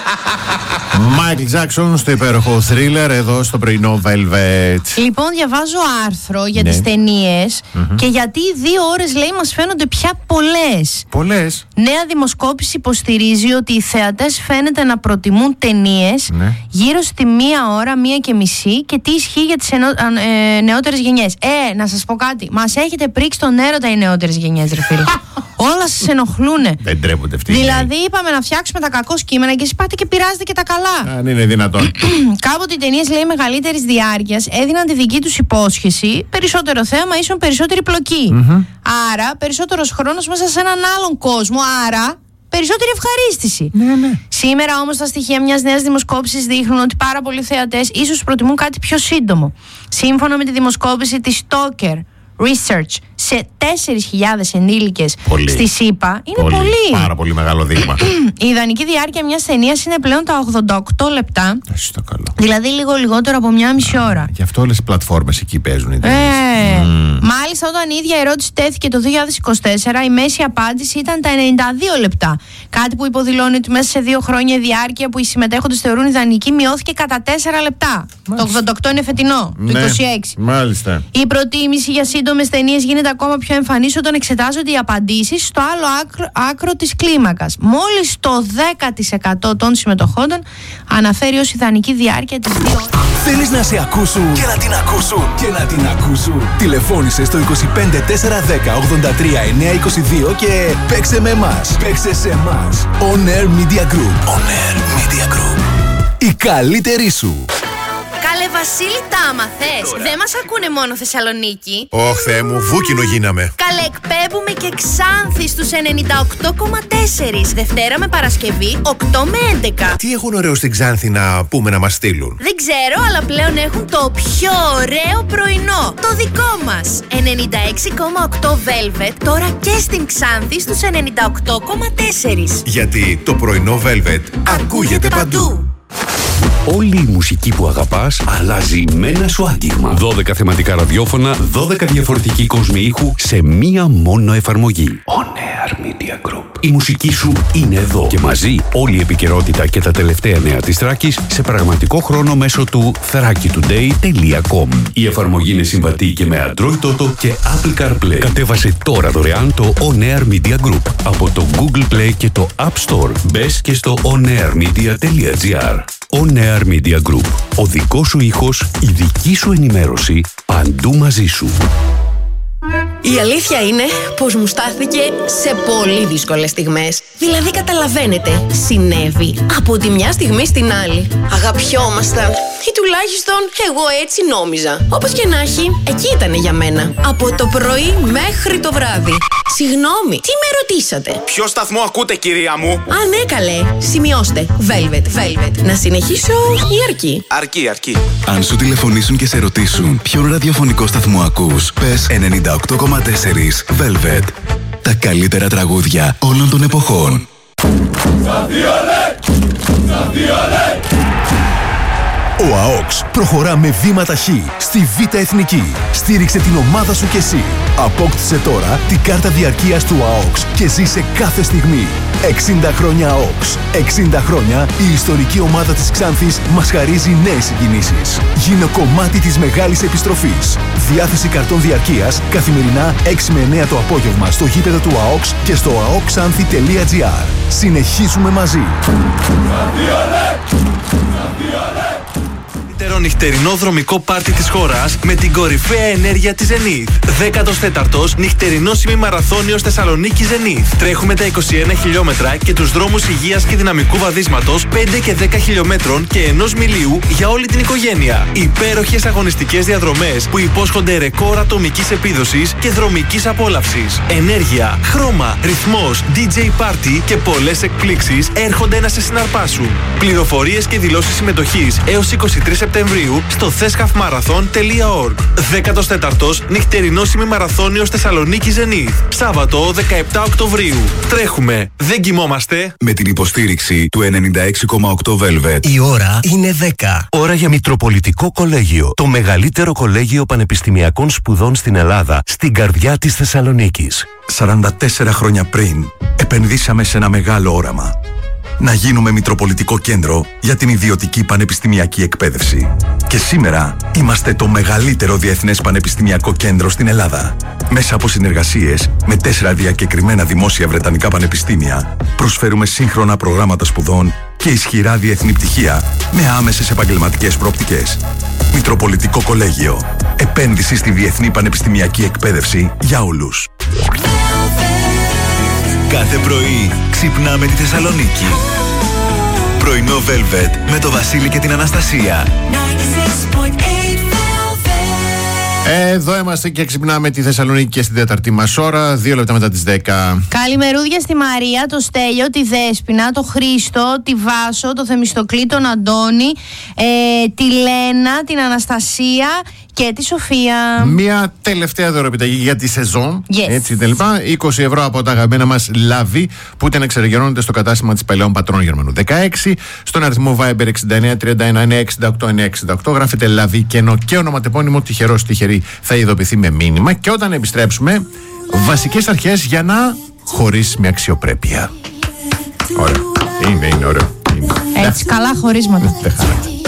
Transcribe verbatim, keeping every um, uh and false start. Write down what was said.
Μάικλ Τζάκσον στο υπέροχο θρίλερ εδώ στο πρωινό Velvet. Λοιπόν, διαβάζω άρθρο για ναι. τις ταινίες mm-hmm. και γιατί οι δύο ώρες, λέει, μας φαίνονται πια πολλές. Πολλές. Νέα δημοσκόπηση υποστηρίζει ότι οι θεατές φαίνεται να προτιμούν ταινίες ναι. γύρω στη μία ώρα, μία και μισή. Και τι ισχύει για τις ενο... ε, νεότερες γενιές. Ε, να σας πω κάτι. Μας έχετε πρίξει τον έρωτα οι νεότερες γενιές, ρε φίλε. Όλα σας ενοχλούνε. Δεν τρέπονται αυτοί. Δηλαδή, είπαμε να φτιάξουμε τα κακό κείμενα και εσείς πάτε και πειράζετε και τα καλά. Αν είναι δυνατόν. Κάποτε οι ταινίες, λέει, μεγαλύτερης διάρκειας έδιναν τη δική τους υπόσχεση. Περισσότερο θέαμα, ίσον περισσότερη πλοκή. Mm-hmm. Άρα, περισσότερος χρόνος μέσα σε έναν άλλον κόσμο. Άρα, περισσότερη ευχαρίστηση. Ναι, ναι. Σήμερα όμως τα στοιχεία μιας νέας δημοσκόπησης δείχνουν ότι πάρα πολλοί θεατές ίσως προτιμούν κάτι πιο σύντομο. Σύμφωνα με τη δημοσκόπηση της Stoker Research σε τέσσερις χιλιάδες ενήλικες στη ΣΥΠΑ, είναι πολύ. πολύ. Πάρα πολύ μεγάλο δείγμα. Η ιδανική διάρκεια μιας ταινίας είναι πλέον τα ογδόντα οκτώ λεπτά. Εσύ το καλό. Δηλαδή λίγο λιγότερο από μια μισή ώρα. Γι' αυτό όλες οι πλατφόρμες εκεί παίζουν οι ταινίες. Ε, mm. Μάλιστα, όταν η ίδια ερώτηση τέθηκε το δύο χιλιάδες είκοσι τέσσερα, η μέση απάντηση ήταν τα ενενήντα δύο λεπτά. Κάτι που υποδηλώνει ότι μέσα σε δύο χρόνια η διάρκεια που οι συμμετέχοντες θεωρούν ιδανική μειώθηκε κατά τέσσερα λεπτά. Μάλιστα. Το ογδόντα οκτώ είναι φετινό, ναι, το είκοσι έξι. Μάλιστα. Η προτίμηση για σύντομες ταινίες γίνεται ακόμα πιο εμφανής όταν εξετάζονται οι απαντήσεις στο άλλο άκρο, άκρο της κλίμακας. Μόλις το δέκα τοις εκατό των συμμετοχόντων αναφέρει ως ιδανική διάρκεια τις δύο ώρες. Θέλεις να σε ακούσουν και να την ακούσουν και να την ακούσουν. Τηλεφώνησε στο είκοσι πέντε τέσσερα δέκα ογδόντα τρία εννιακόσια είκοσι δύο και παίξε με εμάς. Παίξε σε εμάς. On Air Media Group. On Air Media Group. Η καλύτερη σου. Καλέ Βασίλη, τα άμαθες. Δεν μας ακούνε μόνο Θεσσαλονίκη. Ωχ, Θεέ μου, βούκινο γίναμε. Καλέ, εκπέμπουμε και Ξάνθη στους ενενήντα οκτώ κόμμα τέσσερα. Δευτέρα με Παρασκευή, οκτώ με έντεκα. Τι έχουν ωραίο στην Ξάνθη να πούμε να μας στείλουν? Δεν ξέρω, αλλά πλέον έχουν το πιο ωραίο πρωινό. Το δικό μας. ενενήντα έξι κόμμα οκτώ Velvet, τώρα και στην Ξάνθη στους ενενήντα οκτώ κόμμα τέσσερα. Γιατί το πρωινό Velvet ακούγεται παντού. Όλη η μουσική που αγαπάς αλλάζει με ένα σου άγγιγμα. δώδεκα θεματικά ραδιόφωνα, δώδεκα διαφορετικοί κόσμοι ήχου σε μία μόνο εφαρμογή. On Air Media Group. Η μουσική σου είναι εδώ και μαζί όλη η επικαιρότητα και τα τελευταία νέα της Θράκης σε πραγματικό χρόνο μέσω του θράκη τουντέι τελεία κομ. Η εφαρμογή είναι συμβατή και με Android Auto και Apple CarPlay. Κατέβασε τώρα δωρεάν το On Air Media Group από το Google Play και το App Store. Μπες και στο onairmedia τελεία gr. On Air Media Group. Ο δικός σου ήχος, η δική σου ενημέρωση, παντού μαζί σου. Η αλήθεια είναι πως μου στάθηκε σε πολύ δύσκολες στιγμές. Δηλαδή, καταλαβαίνετε, συνέβη από τη μια στιγμή στην άλλη. Αγαπιόμασταν, ή τουλάχιστον εγώ έτσι νόμιζα. Όπως και να έχει, εκεί ήταν για μένα. Από το πρωί μέχρι το βράδυ. Συγγνώμη, τι με ρωτήσατε? Ποιο σταθμό ακούτε, κυρία μου? Α, ναι, καλέ. Σημειώστε. Velvet, Velvet. Να συνεχίσω ή αρκεί? Αρκεί, αρκεί. Αν σου τηλεφωνήσουν και σε ρωτήσουν ποιον ραδιοφωνικό σταθμό ακούς, πες ενενήντα οκτώ κόμμα τέσσερα Velvet. Τα καλύτερα τραγούδια όλων των εποχών. Ο ΑΟΚΣ προχωρά με βήματα χ στη Β' Εθνική. Στήριξε την ομάδα σου κι εσύ. Απόκτησε τώρα την κάρτα διαρκείας του ΑΟΚΣ και ζήσε κάθε στιγμή. εξήντα χρόνια ΑΟΚΣ. εξήντα χρόνια η ιστορική ομάδα της Ξάνθης μας χαρίζει νέες συγκινήσεις. Γίνε κομμάτι της μεγάλης επιστροφής. Διάθεση καρτών διαρκείας καθημερινά έξι με εννέα το απόγευμα στο γήπεδο του ΑΟΚΣ και στο aoxanthi τελεία gr. Συνεχίζουμε μαζί. Νυχτερινό δρομικό πάρτι της χώρας με την κορυφαία ενέργεια της Zenith. δέκατος τέταρτος νυχτερινός ημιμαραθώνιος Θεσσαλονίκη Zenith. Τρέχουμε τα είκοσι ένα χιλιόμετρα και τους δρόμους υγείας και δυναμικού βαδίσματος πέντε και δέκα χιλιόμετρων και ενός μιλίου για όλη την οικογένεια. Υπέροχες αγωνιστικές διαδρομές που υπόσχονται ρεκόρ ατομικής επίδοσης και δρομικής απόλαυσης. Ενέργεια, χρώμα, ρυθμός, ντι τζέι πάρτι και πολλές εκπλήξεις έρχονται να σε συναρπάσουν. Πληροφορίες και δηλώσεις συμμετοχής έως είκοσι τρεις Σεπτεμβρίου στο θέσχαφμάραθον τελεία ορg. δέκατος τέταρτος νυχτερινός ημιμαραθώνιος Θεσσαλονίκη Zenith. Σάββατο δεκαεπτά Οκτωβρίου. Τρέχουμε, δεν κοιμόμαστε. Με την υποστήριξη του ενενήντα έξι κόμμα οκτώ Velvet. Η ώρα είναι δέκα. Ώρα για Μητροπολιτικό Κολέγιο. Το μεγαλύτερο κολέγιο πανεπιστημιακών σπουδών στην Ελλάδα, στην καρδιά της Θεσσαλονίκης. σαράντα τέσσερα χρόνια πριν επενδύσαμε σε ένα μεγάλο όραμα. να γίνουμε Μητροπολιτικό Κέντρο για την ιδιωτική πανεπιστημιακή εκπαίδευση. Και σήμερα είμαστε το μεγαλύτερο διεθνές πανεπιστημιακό κέντρο στην Ελλάδα. Μέσα από συνεργασίες με τέσσερα διακεκριμένα δημόσια βρετανικά πανεπιστήμια, προσφέρουμε σύγχρονα προγράμματα σπουδών και ισχυρά διεθνή πτυχία με άμεσες επαγγελματικές προοπτικές. Μητροπολιτικό Κολέγιο. Επένδυση στη διεθνή πανεπιστημιακή εκπαίδευση για όλους. Κάθε πρωί ξυπνάμε τη Θεσσαλονίκη. Πρωινό Velvet με το Βασίλη και την Αναστασία. Εδώ είμαστε και ξυπνάμε τη Θεσσαλονίκη και στην τέταρτη μας ώρα, δύο λεπτά μετά τις δέκα. Καλημερούδια στη Μαρία, το Στέλιο, τη Δέσποινα, το Χρήστο, τη Βάσο, το Θεμιστοκλή, τον Αντώνη, ε, τη Λένα, την Αναστασία και τη Σοφία. Μία τελευταία δωρεπιταγή για τη σεζόν. Yes. Έτσι τελικά. είκοσι ευρώ από τα αγαπημένα μας λαβή που ήταν εξεργερώνονται στο κατάστημα της Παλαιών Πατρών Γερμανού δεκαέξι. Στον αριθμό Viber εξήντα εννέα τριάντα ένα εννιακόσια εξήντα οκτώ εννιακόσια εξήντα οκτώ. Γράφετε λαβή κενό και ονοματεπώνυμο. Τυχερός τυχερή θα ειδοποιηθεί με μήνυμα. Και όταν επιστρέψουμε, βασικές αρχές για να χωρίσεις με αξιοπρέπεια. Ωραία. Είναι, είναι ωραίο. Είναι. Έτσι, καλά χωρίσματα. Δεν χαρά.